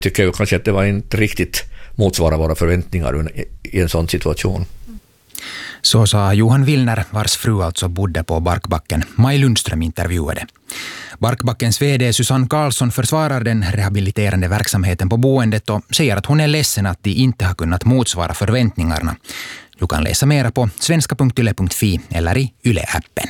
Tycker jag kanske att det var inte riktigt motsvara våra förväntningar i en sån situation. Så sa Johan Willner, vars fru alltså bodde på Barkbacken. Maj Lundström intervjuade. Barkbackens vd Susanne Karlsson försvarar den rehabiliterande verksamheten på boendet och säger att hon är ledsen att de inte har kunnat motsvara förväntningarna. Du kan läsa mera på svenska.yle.fi eller i Yle-appen.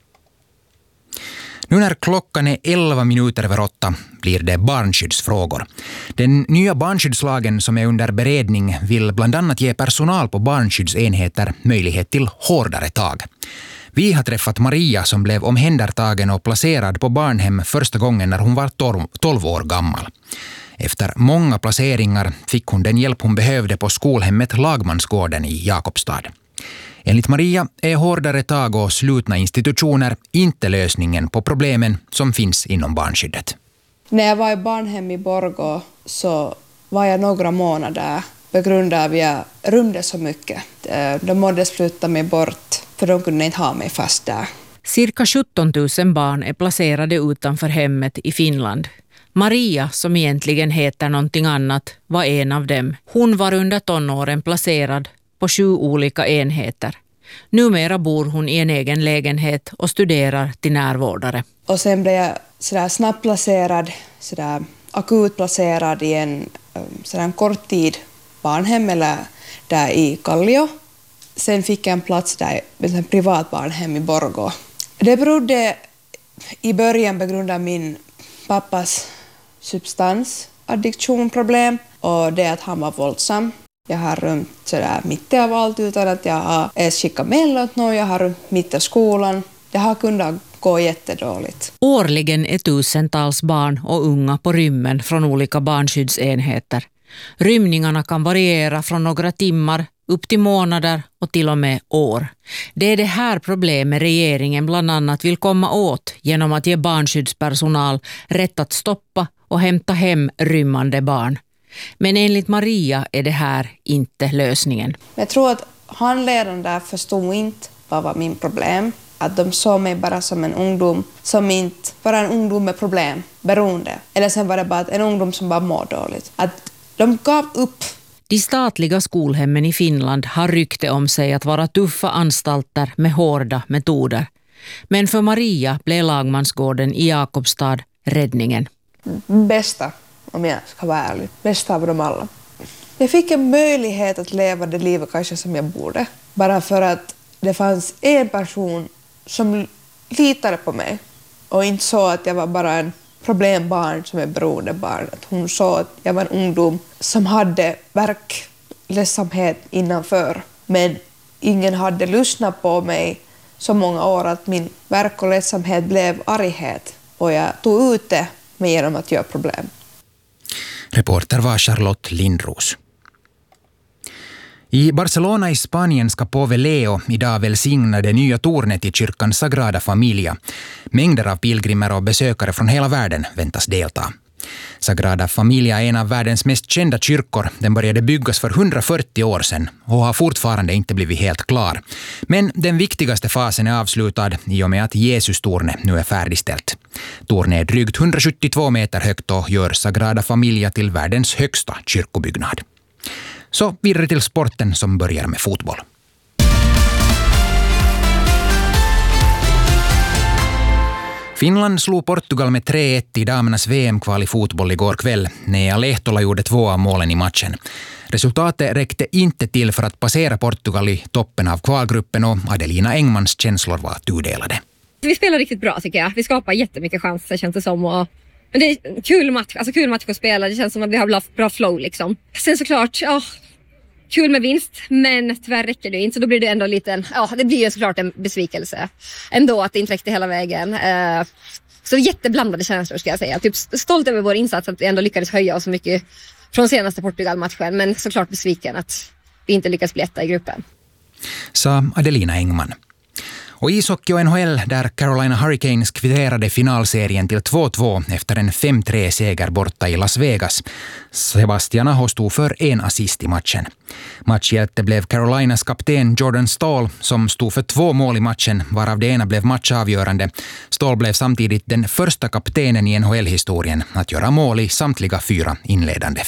Nu när klockan är 11 minuter över 8 blir det barnskyddsfrågor. Den nya barnskyddslagen som är under beredning vill bland annat ge personal på barnskyddsenheter möjlighet till hårdare tag. Vi har träffat Maria som blev omhändertagen och placerad på barnhem första gången när hon var 12 år gammal. Efter många placeringar fick hon den hjälp hon behövde på skolhemmet Lagmansgården i Jakobstad. Enligt Maria är hårdare tag och slutna institutioner inte lösningen på problemen som finns inom barnskyddet. När jag var i barnhem i Borgå så var jag några månader på grund av att jag rymde så mycket. De mådde sluta mig bort för de kunde inte ha mig fast där. Cirka 17 000 barn är placerade utanför hemmet i Finland. Maria, som egentligen heter någonting annat, var en av dem. Hon var under tonåren placerad på 7 olika enheter. Numera bor hon i en egen lägenhet och studerar till närvårdare. Och sen blev jag sådär snabbt placerad, sådär akut placerad i en kort tid barnhem eller där i Kallio. Sen fick jag en plats där i en privat barnhem i Borgå. Det berodde i början på grund av min pappas substansaddiktionproblem och det att han var våldsam. Jag har rymt sådär mitt av allt utan att jag har ens skickat mejl åt någon. Jag har rymt mitt av skolan. Det har kunnat gå jättedåligt. Årligen är tusentals barn och unga på rymmen från olika barnskyddsenheter. Rymningarna kan variera från några timmar upp till månader och till och med år. Det är det här problemet regeringen bland annat vill komma åt genom att ge barnskyddspersonal rätt att stoppa och hämta hem rymmande barn. Men enligt Maria är det här inte lösningen. Jag tror att handledaren där förstod inte vad var min problem. Att de såg mig bara som en ungdom som inte var en ungdom med problem, beroende. Eller sen var det bara en ungdom som bara mår dåligt. Att de gav upp. De statliga skolhemmen i Finland har rykte om sig att vara tuffa anstalter med hårda metoder. Men för Maria blev Lagmansgården i Jakobstad räddningen. Bästa, om jag ska vara ärlig. Bästa av dem alla. Jag fick en möjlighet att leva det livet kanske som jag borde. Bara för att det fanns en person som litade på mig. Och inte så att jag var bara en problembarn som är beroendebarn. Att hon såg att jag var en ungdom som hade verkledsamhet innanför. Men ingen hade lyssnat på mig så många år att min verk och ledsamhet blev arghet. Och jag tog ut det genom att göra problem. Reporter var Charlotte Lindros. I Barcelona i Spanien ska påve Leo idag välsigna det nya tornet i kyrkan Sagrada Familia. Mängder av pilgrimer och besökare från hela världen väntas delta. Sagrada Familia är en av världens mest kända kyrkor. Den började byggas för 140 år sedan och har fortfarande inte blivit helt klar. Men den viktigaste fasen är avslutad i och med att Jesus-tornet nu är färdigställt. Tornet är drygt 172 meter högt och gör Sagrada Familia till världens högsta kyrkobyggnad. Så vidare till sporten som börjar med fotboll. Finland slog Portugal med 3-1 i damernas VM-kval i fotboll igår kväll. Nea Lehtola gjorde 2 av målen i matchen. Resultatet räckte inte till för att passera Portugal i toppen av kvalgruppen och Adelina Engmans känslor var tudelade. Vi spelar riktigt bra tycker jag. Vi skapar jättemycket chanser känns det som. Men det är en kul match att spela. Det känns som att vi har bra flow liksom. Sen såklart, kul med vinst, men tyvärr räcker det inte. Så då blir det ändå det blir ju såklart en besvikelse. Ändå att det inte räckte hela vägen. Så jätteblandade känslor ska jag säga. Typ stolt över vår insats att vi ändå lyckades höja oss så mycket från senaste Portugal-matchen. Men såklart besviken att vi inte lyckas bli etta i gruppen. Sa Adelina Engman. Och ishockey och NHL där Carolina Hurricanes kvitterade finalserien till 2-2 efter en 5-3-seger borta i Las Vegas. Sebastian Aho stod för 1 assist i matchen. Matchhjälte blev Carolinas kapten Jordan Staal som stod för 2 mål i matchen, varav det ena blev matchavgörande. Staal blev samtidigt den första kaptenen i NHL-historien att göra mål i samtliga 4 inledande